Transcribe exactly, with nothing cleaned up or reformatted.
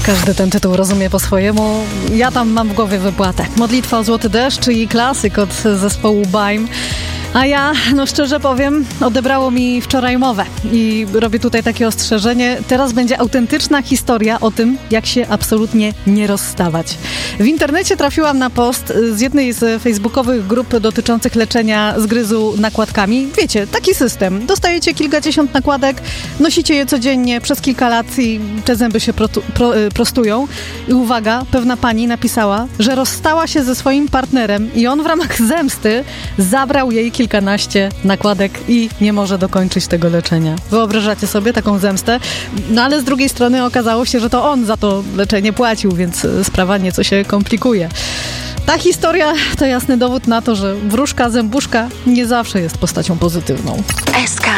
Każdy ten tytuł rozumie po swojemu. Ja tam mam w głowie wypłatę. Modlitwa o złoty deszcz i klasyk od zespołu Baim. A ja, no szczerze powiem, odebrało mi wczoraj mowę i robię tutaj takie ostrzeżenie. Teraz będzie autentyczna historia o tym, jak się absolutnie nie rozstawać. W internecie trafiłam na post z jednej z facebookowych grup dotyczących leczenia zgryzu nakładkami. Wiecie, taki system. Dostajecie kilkadziesiąt nakładek, nosicie je codziennie przez kilka lat i te zęby się pro, pro, prostują. I uwaga, pewna pani napisała, że rozstała się ze swoim partnerem i on w ramach zemsty zabrał jej kilkanaście nakładek i nie może dokończyć tego leczenia. Wyobrażacie sobie taką zemstę? No ale z drugiej strony okazało się, że to on za to leczenie płacił, więc sprawa nieco się komplikuje. Ta historia to jasny dowód na to, że wróżka zębuszka nie zawsze jest postacią pozytywną. S K